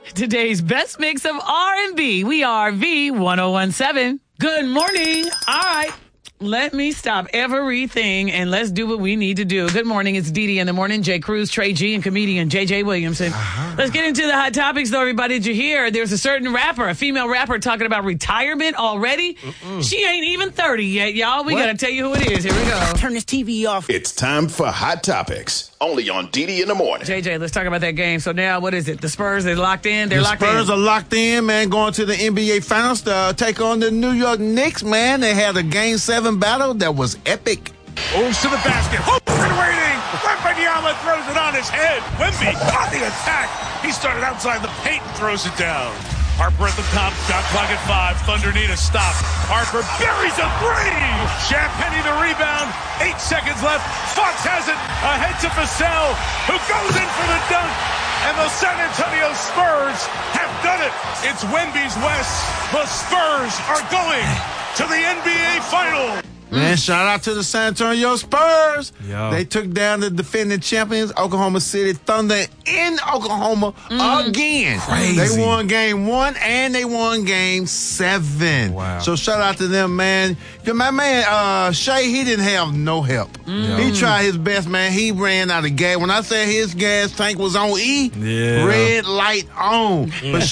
Today's best mix of R&B. We are V1017. Good morning. All right. Let me stop everything and let's do what we need to do. Good morning. It's Dee Dee in the morning. Jay Cruz, Trey G, and comedian JJ Williamson. Let's get into the hot topics, though, everybody. Did you hear? There's a certain rapper, a female rapper, talking about retirement already. She ain't even 30 yet, y'all. We got to tell you who it is. Here we go. Turn this TV off. It's time for Hot Topics, only on Dee Dee in the morning. JJ, let's talk about that game. So now, what is it? The Spurs, they're locked in? The Spurs are locked in, man, going to the NBA Finals to take on the New York Knicks, man. They had a Game 7 battle that was epic. Moves to the basket. Hoops and waiting. Wembanyama throws it on his head. Wemby on the attack. He started outside the paint and throws it down. Harper at the top. Shot clock at 5. Thunder need a stop. Harper buries a three. Champagny the rebound. 8 seconds left. Fox has it. Ahead to Vassell, who goes in for the dunk. And the San Antonio Spurs have done it. It's Wemby's West. The Spurs are going to the NBA Final. Man, shout out to the San Antonio Spurs. Yo. They took down the defending champions, Oklahoma City Thunder, in Oklahoma again. Crazy. They won Game 1 and they won Game 7. Wow. So shout out to them, man. My man, Shea, he didn't have no help. He tried his best, man. He ran out of gas. When I said his gas tank was on E, red light on. But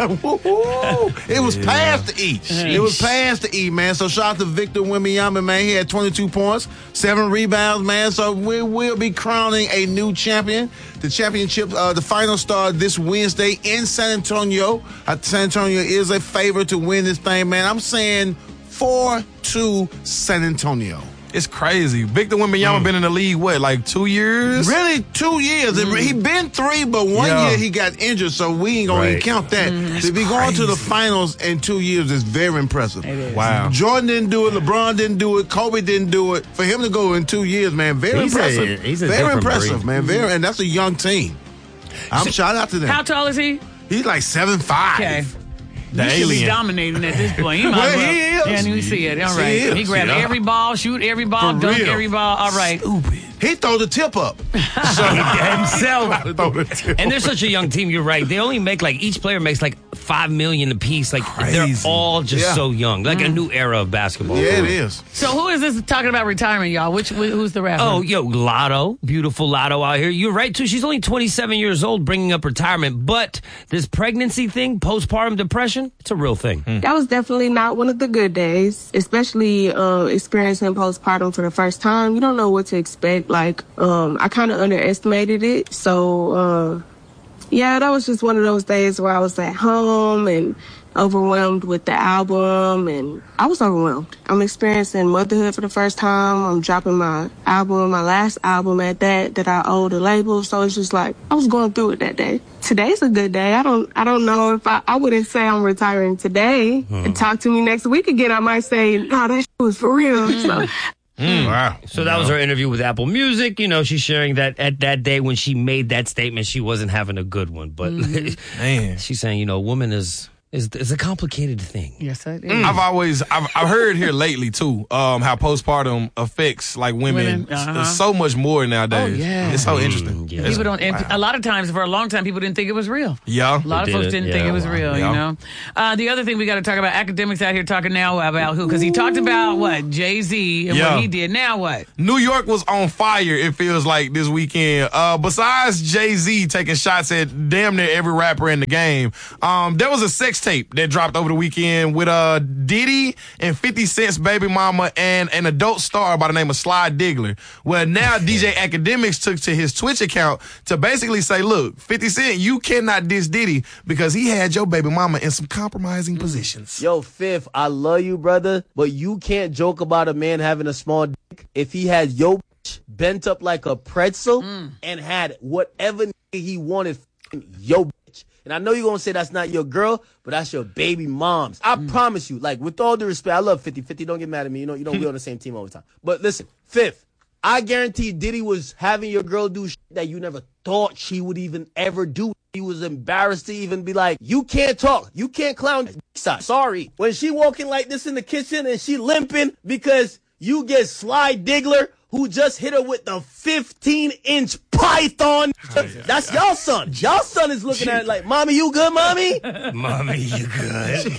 it was past the E. It was past the E, man. So shout out to Victor Wembanyama, man. He had 22 points, 7 rebounds, man. So we will be crowning a new champion. The championship, the final start this Wednesday in San Antonio. San Antonio is a favorite to win this thing, man. I'm saying 4-2 San Antonio. It's crazy. Victor Wembanyama been in the league, what, like 2 years? Really, 2 years. He been 3, but 1 year he got injured, so we ain't going to count that. To be going to the finals in 2 years is very impressive. It is. Wow. Jordan didn't do it. LeBron didn't do it. Kobe didn't do it. For him to go in 2 years, man, very impressive. He's a very different impressive, breed. man. And that's a young team. I'm shout out to them. How tall is he? He's like 7'5". Okay. The He should be alien. dominating at this point. He might Well, as well. he is. Yeah, and we see it. All He right. is. He grabbed every ball, shoot every ball, For dunk real. every ball. All right. He throw the tip up. himself. Throw the tip And they're up. such a young team. You're right. They only make each player makes like $5 million a piece. Like they're all just so young. Like a new era of basketball. Yeah, it is. So who is this talking about retirement, y'all? Who's the rapper? Oh, yo, Lotto, beautiful Lotto out here. You're right too. She's only 27 years old, bringing up retirement. But this pregnancy thing, postpartum depression, it's a real thing. That was definitely not one of the good days, especially experiencing postpartum for the first time. You don't know what to expect. Like, I kind of underestimated it. So, yeah, that was just one of those days where I was at home and overwhelmed with the album, and I was overwhelmed. I'm experiencing motherhood for the first time. I'm dropping my album, my last album at that I owe the label. So it's just like I was going through it that day. Today's a good day. I don't know if I wouldn't say I'm retiring today. And talk to me next week again, I might say, nah, that shit was for real. So. Wow. So that was her interview with Apple Music. You know, she's sharing that at that day when she made that statement, she wasn't having a good one. But Man. she's saying, you know, woman is a complicated thing. Yes, it is. I've heard here lately too, how postpartum affects like women so much more nowadays. Oh, yeah. It's so interesting. Yeah. People don't. And a lot of times, for a long time, people didn't think it was real. Yeah. A lot of folks didn't think it was real, Yeah. you know. The other thing we got to talk about, academics out here talking now about who, because he talked about what, Jay-Z and what he did. Now what? New York was on fire, it feels like, this weekend. Besides Jay-Z taking shots at damn near every rapper in the game, there was a sex tape that dropped over the weekend with Diddy and 50 Cent's baby mama and an adult star by the name of Sly Diggler. Well, now DJ Academics took to his Twitch account to basically say, look, 50 Cent, you cannot diss Diddy because he had your baby mama in some compromising positions. Yo, Fifth, I love you, brother, but you can't joke about a man having a small dick if he had your bitch bent up like a pretzel and had whatever he wanted yo bitch. And I know you're going to say that's not your girl, but that's your baby mom's. I promise you, like, with all due respect, I love 50. 50, don't get mad at me. You know, we on the same team all the time. But listen, Fifth, I guarantee Diddy was having your girl do shit that you never thought she would even ever do. He was embarrassed to even be like, you can't talk. You can't clown. Sorry. When she walking like this in the kitchen and she limping because you get Sly Diggler who just hit her with the 15-inch python. That's y'all son. Y'all son is looking at it like, Mommy, you good, Mommy? Mommy, you good?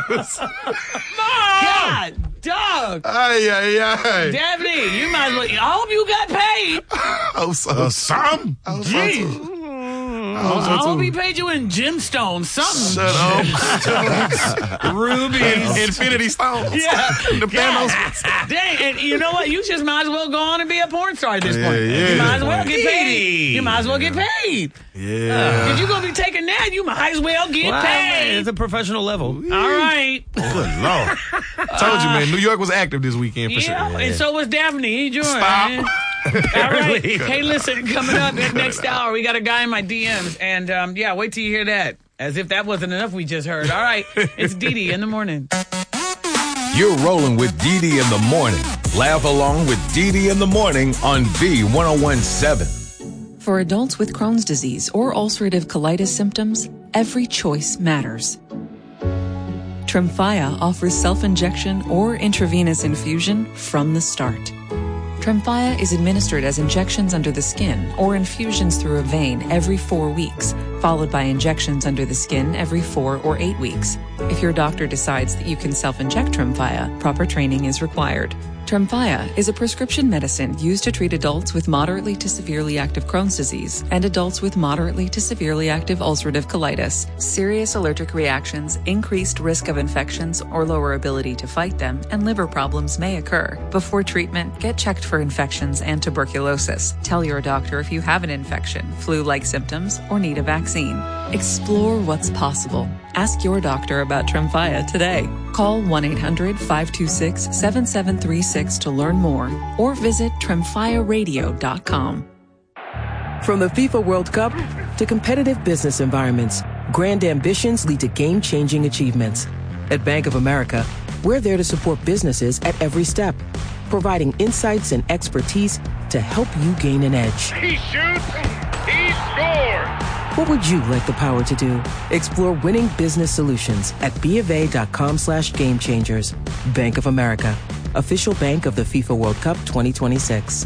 God, dog. Ay. Daphne, you might as well. I hope you got paid. Oh, so some. Jeez. I hope he paid you in gemstones, something. Shut up. Rubies. Infinity Stones. Yeah. The Thanos. Dang, and you know what? You just might as well go on and be a porn star at this point. Yeah. You might as well get paid. You might as well get paid. Yeah. If you're going to be taking that, you might as well get paid. It's a professional level. All right. Good Lord. Told you, man. New York was active this weekend for sure. And so was Daphne. He joined. Stop. Man. All right. Hey, listen, coming up at next hour, we got a guy in my DMs. And, wait till you hear that. As if that wasn't enough we just heard. All right. It's Dee in the morning. You're rolling with Dee in the morning. Laugh along with Dee in the morning on V1017. For adults with Crohn's disease or ulcerative colitis symptoms, every choice matters. Tremfya offers self-injection or intravenous infusion from the start. Tremfya is administered as injections under the skin or infusions through a vein every 4 weeks, followed by injections under the skin every 4 or 8 weeks. If your doctor decides that you can self-inject Tremfya, proper training is required. Tremfya is a prescription medicine used to treat adults with moderately to severely active Crohn's disease and adults with moderately to severely active ulcerative colitis. Serious allergic reactions, increased risk of infections or lower ability to fight them, and liver problems may occur. Before treatment, get checked for infections and tuberculosis. Tell your doctor if you have an infection, flu-like symptoms, or need a vaccine. Explore what's possible. Ask your doctor about Tremfya today. Call 1-800-526-7736 to learn more or visit TremfyaRadio.com. From the FIFA World Cup to competitive business environments, grand ambitions lead to game-changing achievements. At Bank of America, we're there to support businesses at every step, providing insights and expertise to help you gain an edge. He shoots, he scores! What would you like the power to do? Explore winning business solutions at BofA.com/gamechangers. Bank of America, official bank of the FIFA World Cup 2026.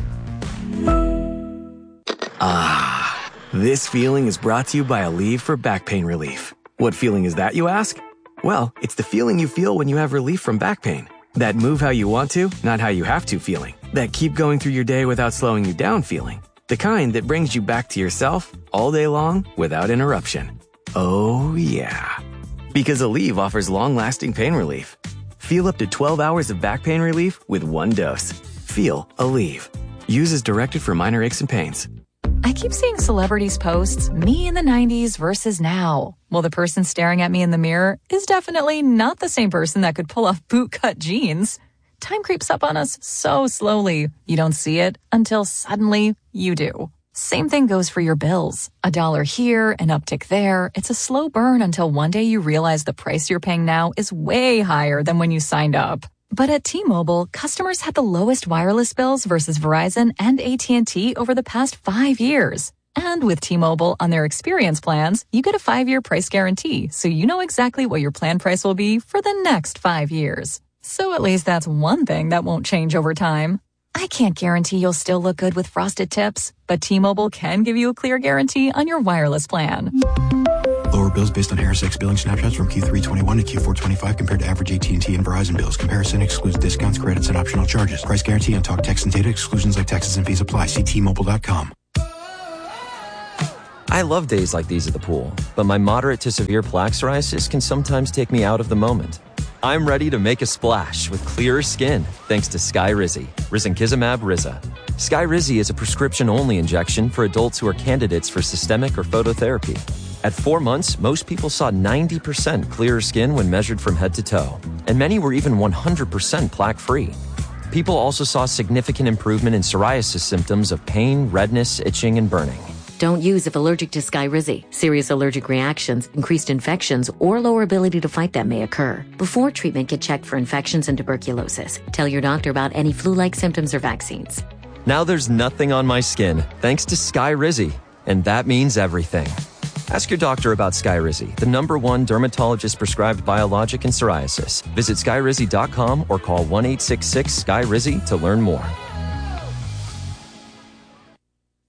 This feeling is brought to you by Aleve for back pain relief. What feeling is that, you ask? Well, it's the feeling you feel when you have relief from back pain. That move how you want to, not how you have to feeling. That keep going through your day without slowing you down feeling. The kind that brings you back to yourself all day long without interruption. Oh, yeah. Because Aleve offers long-lasting pain relief. Feel up to 12 hours of back pain relief with one dose. Feel Aleve. Use as directed for minor aches and pains. I keep seeing celebrities post me in the 90s versus now. Well, the person staring at me in the mirror is definitely not the same person that could pull off bootcut jeans. Time creeps up on us so slowly. You don't see it until suddenly you do. Same thing goes for your bills. $1 here, an uptick there. It's a slow burn until one day you realize the price you're paying now is way higher than when you signed up. But at T-Mobile, customers had the lowest wireless bills versus Verizon and AT&T over the past 5 years. And with T-Mobile on their experience plans, you get a 5-year price guarantee, so you know exactly what your plan price will be for the next 5 years. So at least that's one thing that won't change over time. I can't guarantee you'll still look good with frosted tips, but T-Mobile can give you a clear guarantee on your wireless plan. Lower bills based on Harris billing snapshots from Q3 21 to Q4 25 compared to average AT&T and Verizon bills. Comparison excludes discounts, credits, and optional charges. Price guarantee on talk, text, and data exclusions like taxes and fees apply. See T-Mobile.com. I love days like these at the pool, but my moderate to severe plaque psoriasis can sometimes take me out of the moment. I'm ready to make a splash with clearer skin thanks to Skyrizi, risankizumab Riza. Skyrizi is a prescription-only injection for adults who are candidates for systemic or phototherapy. At 4 months, most people saw 90% clearer skin when measured from head to toe, and many were even 100% plaque-free. People also saw significant improvement in psoriasis symptoms of pain, redness, itching, and burning. Don't use if allergic to Skyrizi. Serious allergic reactions, increased infections, or lower ability to fight them may occur. Before treatment, get checked for infections and tuberculosis. Tell your doctor about any flu-like symptoms or vaccines. Now there's nothing on my skin thanks to Skyrizi, and that means everything. Ask your doctor about Skyrizi, the #1 dermatologist-prescribed biologic in psoriasis. Visit Skyrizi.com or call 1-866-SKYRIZI to learn more.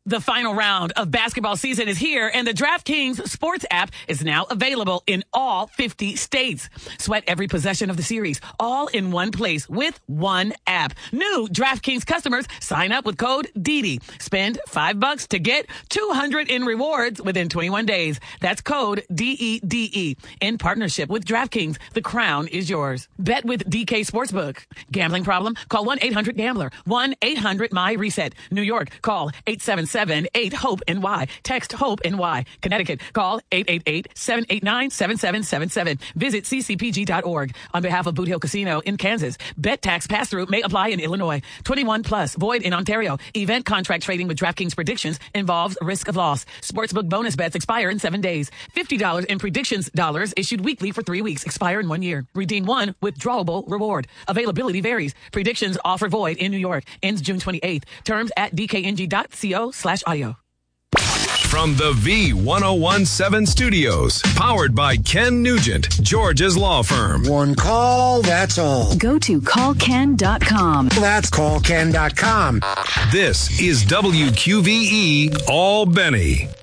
The final round of basketball season is here, and the DraftKings Sports app is now available in all 50 states. Sweat every possession of the series, all in one place with one app. New DraftKings customers sign up with code DD. Spend $5 to get $200 in rewards within 21 days. That's code DEDE. In partnership with DraftKings, the crown is yours. Bet with DK Sportsbook. Gambling problem? Call 1-800-GAMBLER. 1-800-MY-RESET. New York, call 877-8-HOPE-NY. Text HOPE-NY. Connecticut, call 888-789-7777. Visit ccpg.org. On behalf of Boot Hill Casino in Kansas, bet tax pass-through may apply in Illinois. 21 plus, void in Ontario. Event contract trading with DraftKings predictions involves risk of loss. Sportsbook bonus bets expire in 7 days. $50 in predictions dollars issued weekly for 3 weeks. Expire in 1 year. Redeem one withdrawable reward. Availability varies. Predictions offer void in New York. Ends June 28th. Terms at dkng.co/audio. From the V1017 studios, powered by Ken Nugent, George's law firm. One call, that's all. Go to callken.com. That's callken.com. This is WQVE Albany.